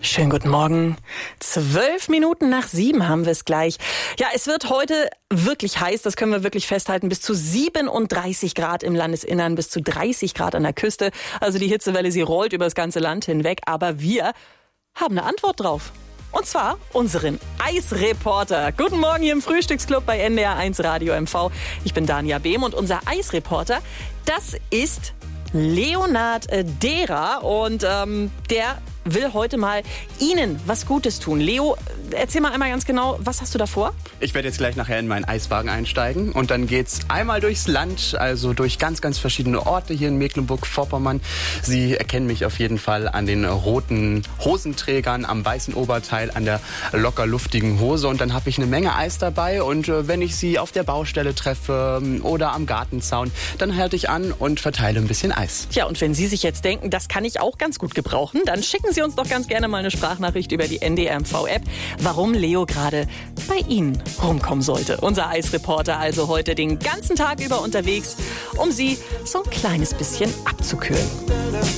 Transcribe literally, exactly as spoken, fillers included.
Schönen guten Morgen. Zwölf Minuten nach sieben haben wir es gleich. Ja, es wird heute wirklich heiß, das können wir wirklich festhalten. Bis zu siebenunddreißig Grad im Landesinnern, bis zu dreißig Grad an der Küste. Also die Hitzewelle, sie rollt über das ganze Land hinweg. Aber wir haben eine Antwort drauf. Und zwar unseren Eisreporter. Guten Morgen hier im Frühstücksclub bei N D R eins Radio M V. Ich bin Dania Behm und unser Eisreporter, das ist Leonhard Dehrer. Und ähm, der will heute mal Ihnen was Gutes tun. Leo, erzähl mal einmal ganz genau, was hast du da vor? Ich werde jetzt gleich nachher in meinen Eiswagen einsteigen und dann geht's einmal durchs Land, also durch ganz, ganz verschiedene Orte hier in Mecklenburg-Vorpommern. Sie erkennen mich auf jeden Fall an den roten Hosenträgern, am weißen Oberteil, an der locker luftigen Hose und dann habe ich eine Menge Eis dabei und äh, wenn ich Sie auf der Baustelle treffe oder am Gartenzaun, dann halte ich an und verteile ein bisschen Eis. Ja, und wenn Sie sich jetzt denken, das kann ich auch ganz gut gebrauchen, dann schicken Sie uns doch ganz gerne mal eine Sprachnachricht über die N D R M V-App, warum Leo gerade bei Ihnen rumkommen sollte. Unser Eisreporter also heute den ganzen Tag über unterwegs, um Sie so ein kleines bisschen abzukühlen.